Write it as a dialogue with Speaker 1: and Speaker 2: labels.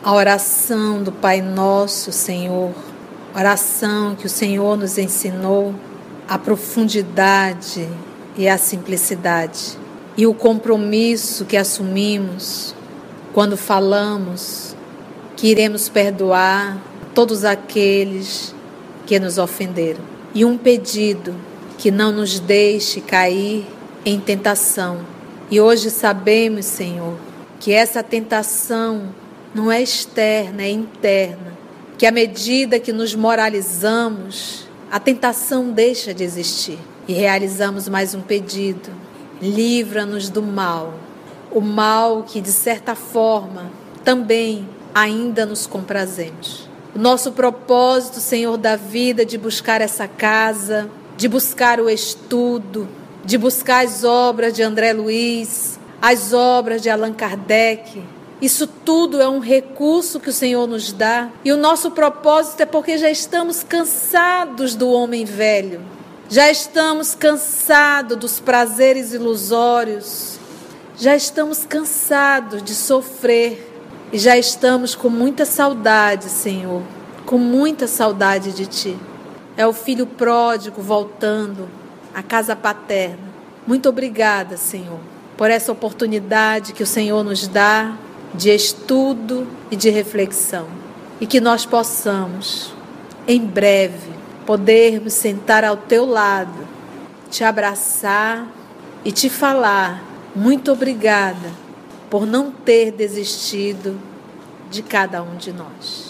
Speaker 1: a oração do Pai Nosso, Senhor, oração que o Senhor nos ensinou, a profundidade e a simplicidade, e o compromisso que assumimos quando falamos que iremos perdoar todos aqueles que nos ofenderam. E um pedido que não nos deixe cair em tentação. E hoje sabemos, Senhor, que essa tentação não é externa, é interna. Que à medida que nos moralizamos, a tentação deixa de existir. E realizamos mais um pedido. Livra-nos do mal. O mal que, de certa forma, também ainda nos comprazemos. O nosso propósito, Senhor da vida, de buscar essa casa, de buscar o estudo, de buscar as obras de André Luiz, as obras de Allan Kardec. Isso tudo é um recurso que o Senhor nos dá. E o nosso propósito é porque já estamos cansados do homem velho. Já estamos cansados dos prazeres ilusórios. Já estamos cansados de sofrer. E já estamos com muita saudade, Senhor, com muita saudade de Ti. É o filho pródigo voltando à casa paterna. Muito obrigada, Senhor, por essa oportunidade que o Senhor nos dá de estudo e de reflexão. E que nós possamos, em breve, podermos sentar ao Teu lado, Te abraçar e Te falar: muito obrigada por não ter desistido de cada um de nós.